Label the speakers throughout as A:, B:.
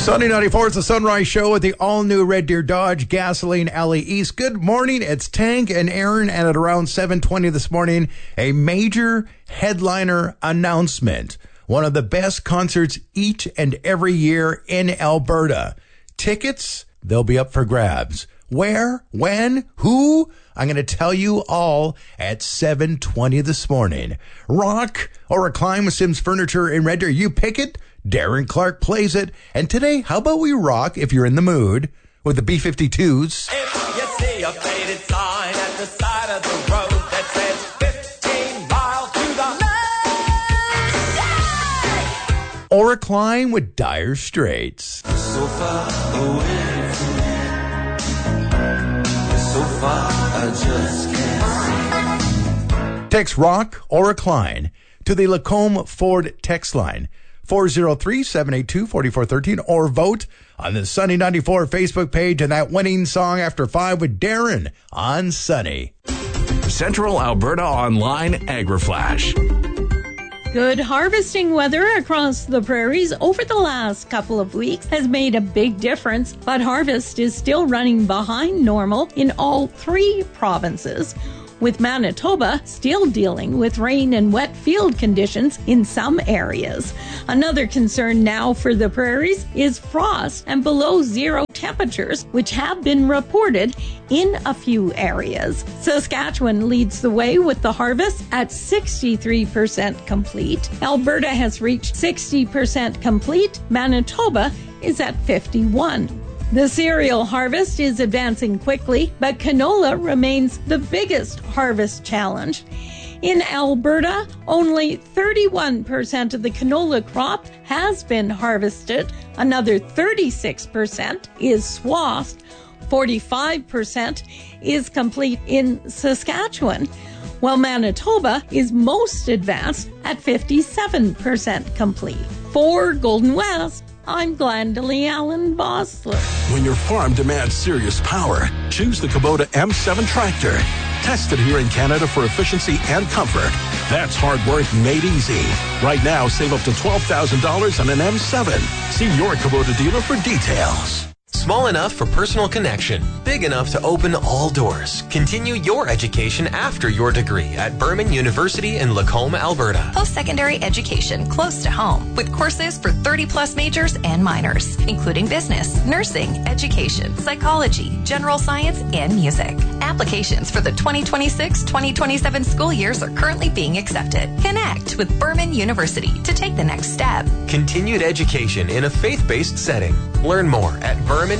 A: Sunny 94, it's the Sunrise Show at the all-new Red Deer Dodge Gasoline Alley East. Good morning, it's Tank and Aaron, and at around 7:20 this morning, a major headliner announcement. One of the best concerts each and every year in Alberta. Tickets, they'll be up for grabs. Where, when, who? I'm going to tell you all at 7:20 this morning. Rock or recline with Sims Furniture in Red Deer. You pick it. Darren Clark plays it. And today, how about we rock, if you're in the mood, with the B-52s.
B: If you see a faded sign at the side of the road that says 15 miles to the left.
A: Or recline with Dire Straits.
B: So far away from me. So far I just can't see.
A: Text rock or recline to the Lacombe Ford text line. 403-782-4413, or vote on the Sunny 94 Facebook page and that winning song after 5 with Darren on Sunny.
C: Central Alberta Online AgriFlash.
D: Good harvesting weather across the prairies over the last couple of weeks has made a big difference, but harvest is still running behind normal in all three provinces, with Manitoba still dealing with rain and wet field conditions in some areas. Another concern now for the prairies is frost and below zero temperatures, which have been reported in a few areas. Saskatchewan leads the way with the harvest at 63% complete. Alberta has reached 60% complete. Manitoba is at 51%. The cereal harvest is advancing quickly, but canola remains the biggest harvest challenge. In Alberta, only 31% of the canola crop has been harvested. Another 36% is swathed. 45% is complete in Saskatchewan, while Manitoba is most advanced at 57% complete. For Golden West, I'm Glendalee Allen Bossler.
C: When your farm demands serious power, choose the Kubota M7 tractor. Tested here in Canada for efficiency and comfort. That's hard work made easy. Right now, save up to $12,000 on an M7. See your Kubota dealer for details.
E: Small enough for personal connection, big enough to open all doors. Continue your education after your degree at Berman University in Lacombe, Alberta.
F: Post-secondary education close to home with courses for 30-plus majors and minors, including business, nursing, education, psychology, general science, and music. Applications for the 2026-2027 school years are currently being accepted. Connect with Berman University to take the next step.
E: Continued education in a faith-based setting. Learn more at bermanu.ca.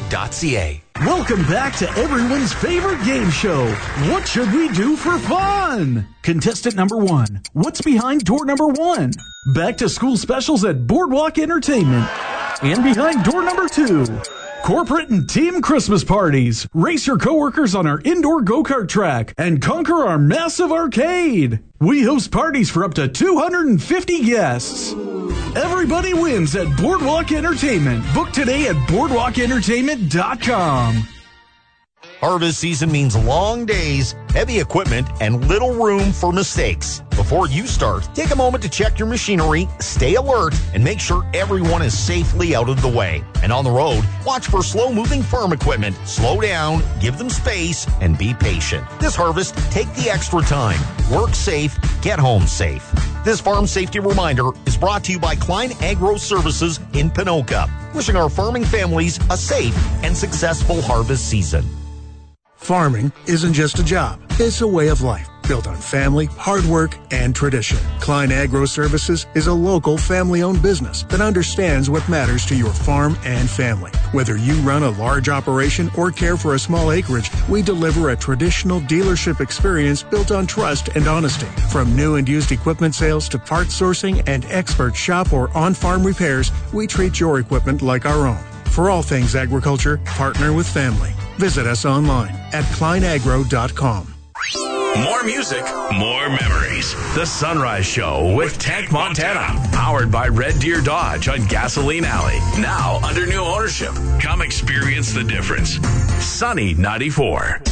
G: Welcome back to everyone's favorite game show. What should we do for fun? Contestant number 1. What's behind door number 1? Back to school specials at Boardwalk Entertainment. And behind door number 2. Corporate and team Christmas parties. Race your coworkers on our indoor go-kart track and conquer our massive arcade. We host parties for up to 250 guests. Everybody wins at Boardwalk Entertainment. Book today at boardwalkentertainment.com.
H: Harvest season means long days, heavy equipment, and little room for mistakes. Before you start, take a moment to check your machinery, stay alert, and make sure everyone is safely out of the way. And on the road, watch for slow-moving farm equipment. Slow down, give them space, and be patient. This harvest, take the extra time. Work safe, get home safe. This farm safety reminder is brought to you by Klein Agro Services in Pinoka, wishing our farming families a safe and successful harvest season.
I: Farming isn't just a job, it's a way of life built on family, hard work, and tradition. Klein Agro Services is a local family-owned business that understands what matters to your farm and family. Whether you run a large operation or care for a small acreage, we deliver a traditional dealership experience built on trust and honesty. From new and used equipment sales to parts sourcing and expert shop or on-farm repairs, we treat your equipment like our own. For all things agriculture, partner with family. Visit us online at kleinagro.com.
C: More music, more memories. The Sunrise Show with Tank Montana. Powered by Red Deer Dodge on Gasoline Alley. Now under new ownership. Come experience the difference. Sunny 94.